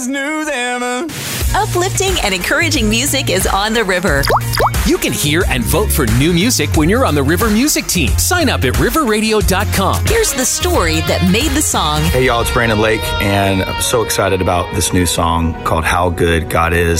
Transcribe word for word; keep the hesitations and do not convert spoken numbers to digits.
News ever. Uplifting and encouraging music is on the river. You can hear and vote for new music when you're on the River Music Team. Sign up at river radio dot com. Here's the story that made the song. Hey y'all, it's Brandon Lake, and I'm so excited about this new song called How Good God Is.